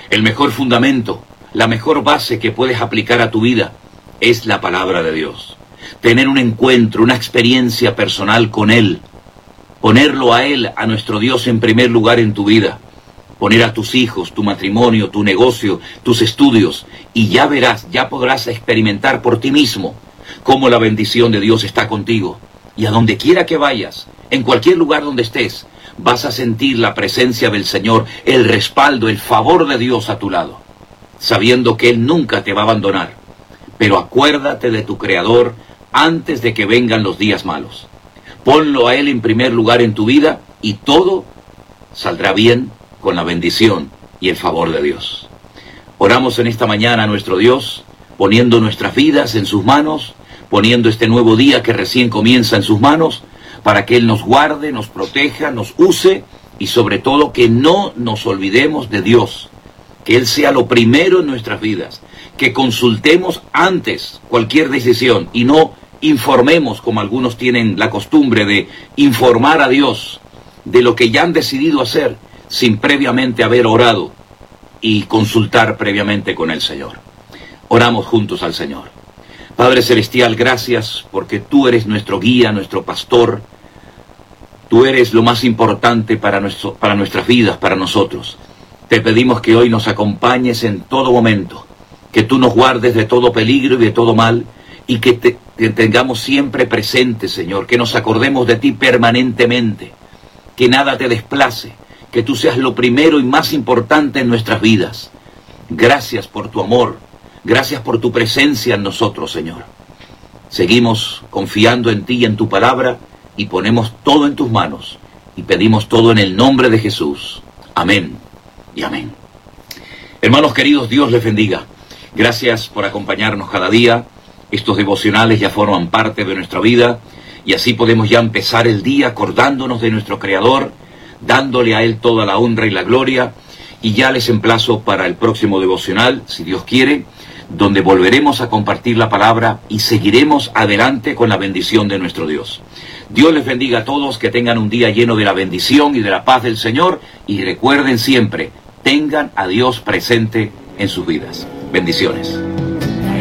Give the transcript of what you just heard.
El mejor fundamento, la mejor base que puedes aplicar a tu vida es la palabra de Dios. Tener un encuentro, una experiencia personal con Él. Ponerlo a Él, a nuestro Dios, en primer lugar en tu vida. Poner a tus hijos, tu matrimonio, tu negocio, tus estudios. Y ya verás, ya podrás experimentar por ti mismo cómo la bendición de Dios está contigo. Y a donde quiera que vayas, en cualquier lugar donde estés, vas a sentir la presencia del Señor, el respaldo, el favor de Dios a tu lado, sabiendo que Él nunca te va a abandonar. Pero acuérdate de tu Creador antes de que vengan los días malos. Ponlo a Él en primer lugar en tu vida y todo saldrá bien con la bendición y el favor de Dios. Oramos en esta mañana a nuestro Dios, poniendo nuestras vidas en sus manos, poniendo este nuevo día que recién comienza en sus manos, para que Él nos guarde, nos proteja, nos use y sobre todo que no nos olvidemos de Dios, que Él sea lo primero en nuestras vidas, que consultemos antes cualquier decisión y no informemos como algunos tienen la costumbre de informar a Dios de lo que ya han decidido hacer sin previamente haber orado y consultar previamente con el Señor. Oramos juntos al Señor. Padre Celestial, gracias porque tú eres nuestro guía, nuestro pastor. Tú eres lo más importante para nuestras vidas, para nosotros. Te pedimos que hoy nos acompañes en todo momento, que tú nos guardes de todo peligro y de todo mal, y que te tengamos siempre presente, Señor, que nos acordemos de ti permanentemente, que nada te desplace, que tú seas lo primero y más importante en nuestras vidas. Gracias por tu amor, gracias por tu presencia en nosotros, Señor. Seguimos confiando en ti y en tu palabra, y ponemos todo en tus manos, y pedimos todo en el nombre de Jesús. Amén y amén. Hermanos queridos, Dios les bendiga. Gracias por acompañarnos cada día. Estos devocionales ya forman parte de nuestra vida, y así podemos ya empezar el día acordándonos de nuestro Creador, dándole a Él toda la honra y la gloria, y ya les emplazo para el próximo devocional, si Dios quiere, donde volveremos a compartir la palabra y seguiremos adelante con la bendición de nuestro Dios. Dios les bendiga a todos, que tengan un día lleno de la bendición y de la paz del Señor, y recuerden siempre, tengan a Dios presente en sus vidas. Bendiciones.